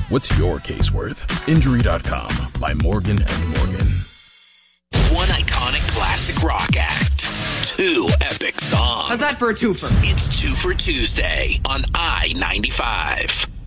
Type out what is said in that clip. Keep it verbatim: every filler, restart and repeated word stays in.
What's your case worth? Injury dot com by Morgan and Morgan. One iconic classic rock act. Two epic songs. How's that for a twofer? It's Two for Tuesday on I ninety-five.